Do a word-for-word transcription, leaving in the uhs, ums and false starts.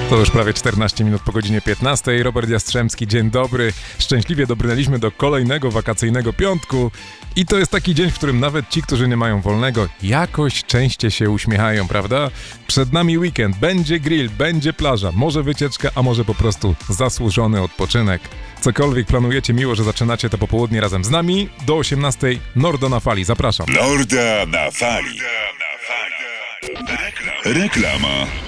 To już prawie czternaście minut po godzinie piętnastej. Robert Jastrzębski, dzień dobry. Szczęśliwie dobrnęliśmy do kolejnego wakacyjnego piątku. I to jest taki dzień, w którym nawet ci, którzy nie mają wolnego, jakoś częściej się uśmiechają, prawda? Przed nami weekend, będzie grill, będzie plaża, może wycieczka, a może po prostu zasłużony odpoczynek. Cokolwiek planujecie, miło, że zaczynacie to popołudnie razem z nami. Do osiemnastej Nordo na fali, zapraszam. Norda na fali. Reklama.